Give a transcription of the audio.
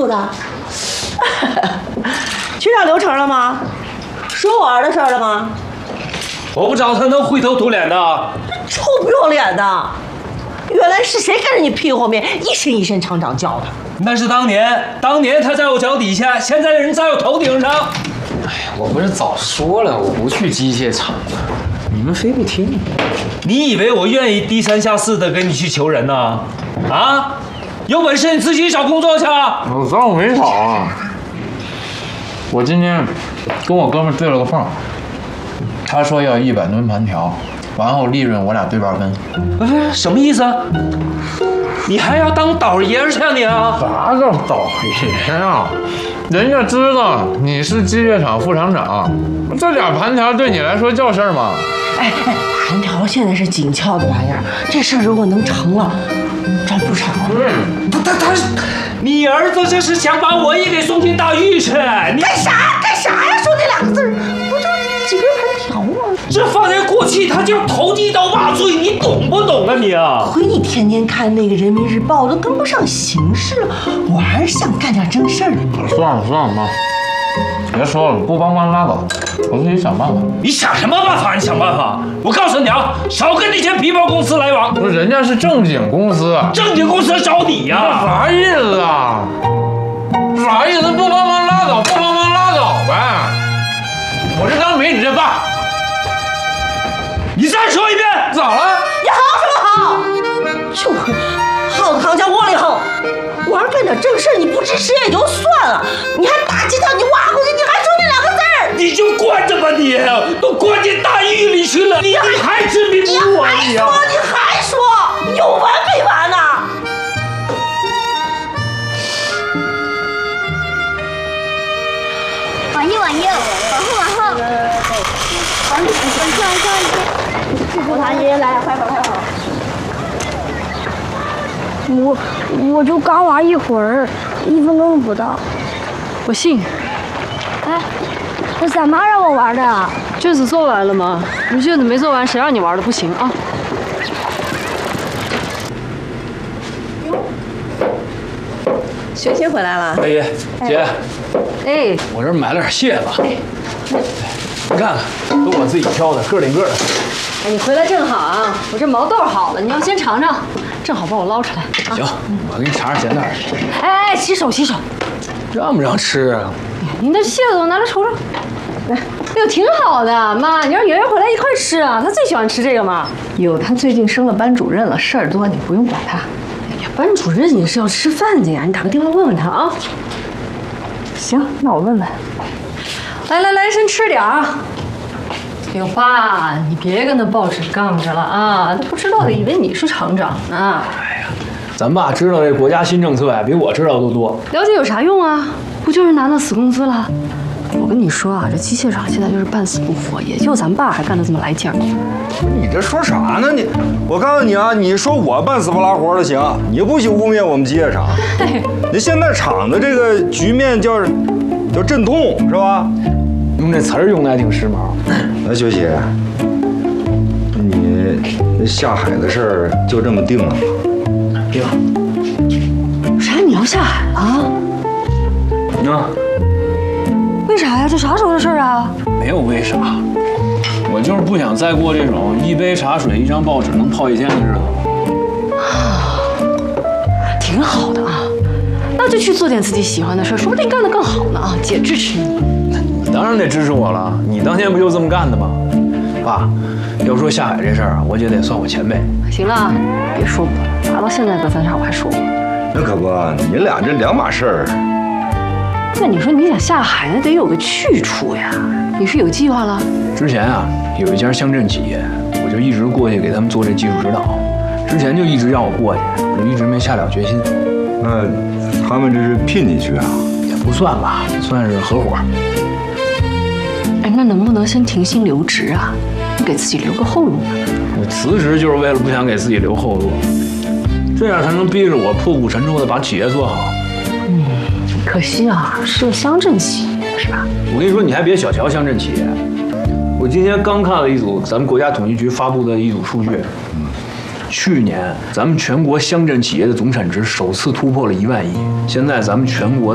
住的？去上流程了吗？说我儿的事儿了吗？ 我不知道他能灰头土脸的， 臭不要脸的！原来是谁跟着你屁股后面一声一声厂长叫的？ 那是当年他在我脚底下，现在人在我头顶上。 哎呀，我不是早说了我不去机械厂吗？你们非不听。 你以为我愿意低三下四的跟你去求人呢？啊，有本事你自己找工作去。 我早没找啊。我今天跟我哥们对了个缝，他说要100吨盘条，完后利润我俩对半分。 什么意思？你还要当倒爷去啊你啊？ 啥叫倒爷啊？人家知道你是机械厂副厂长，这点盘条对你来说叫事儿吗？ 哎，盘条现在是紧俏的玩意儿，这事儿如果能成了，赚不少。 你儿子这是想把我也给送进大狱去？你干啥呀？说那2个字儿，不就几根盘条吗？ 这放在过去，他就投机倒把罪，你懂不懂啊你啊？ 亏你天天看那个人民日报，都跟不上形势了。我还是想干点正事儿呢。 算了妈，别说了，不帮忙拉倒，我自己想办法。 你想什么办法？你想办法！我告诉你啊，少跟那些皮包公司来往。 不是，人家是正经公司， 正经公司找你呀？ 啥意思啊？啥意思？不帮忙拉倒，不帮忙拉倒呗。我这当没你这爸。 你再说一遍， 咋了？ 你好什么好？就会耗子扛枪窝里横。我要干点正事，你不支持也就算了，你还大鸡汤，你挖过去，你还说那2个字儿， 你就关着吧你，都关进大狱里去了，你还执迷不悟啊你！ 你还说，有完没完呢？ 往右，往后，往右，来，快跑！我就刚玩一会儿，1分钟不到。 我信。 哎，我怎么让我玩的？ 卷子做完了吗？你卷子没做完，谁让你玩的不行啊？ 学姐回来了。 大爷，姐， 哎， 我这儿买了点蟹子，你看看，都我自己挑的，个顶个的。 哎，你回来正好啊！我这毛豆好了，你要先尝尝，正好帮我捞出来。 行，我给你尝尝咸淡。 哎，洗手。 让不让吃啊？ 您的蟹子我拿来瞅瞅。来，哎呦，挺好的，妈，你让圆圆回来一块吃啊，她最喜欢吃这个嘛。 哟，他最近升了班主任了，事儿多，你不用管他。 哎呀，班主任也是要吃饭的呀，你打个电话问问他啊。 行，那我问问。 来，先吃点啊。哎呦，爸，你别跟那报纸杠着了啊！他不知道的以为你是厂长呢。 哎呀，咱爸知道这国家新政策呀，比我知道都多。 了解有啥用啊？不就是拿到死工资了？我跟你说啊，这机械厂现在就是半死不活，也就咱爸还干得这么来劲儿。 你这说啥呢你？我告诉你啊，你说我半死不拉活的行，你不许污蔑我们机械厂。你现在厂的这个局面叫阵痛是吧？ 用这词儿用的还挺时髦。 那学姐，你那下海的事儿就这么定了吗？ 定。 啥？你要下海了？为啥呀？这啥时候的事儿啊？ 没有为啥，我就是不想再过这种一杯茶水一张报纸能泡1天的日子。 挺好的啊，那就去做点自己喜欢的事，说不定干得更好呢啊！姐支持你。 你当然得支持我了，你当年不就这么干的吗？爸，要说下海这事儿啊，我姐得算我前辈。 行了，别说我了，打到现在隔三差五还说我。 那可不，你俩这2码事儿。 那你说你想下海，那得有个去处呀。你是有计划了？ 之前啊，有一家乡镇企业，我就一直过去给他们做这技术指导。之前就一直让我过去，我就一直没下了决心。 那他们这是聘你去啊？ 也不算吧，算是合伙。 哎，那能不能先停薪留职啊？你给自己留个后路呢？ 我辞职就是为了不想给自己留后路，这样才能逼着我破釜沉舟的把企业做好。 可惜啊，是个乡镇企业，是吧？ 我跟你说，你还别小瞧乡镇企业。我今天刚看了一组咱们国家统计局发布的一组数据，去年咱们全国乡镇企业的总产值首次突破了1万亿，现在咱们全国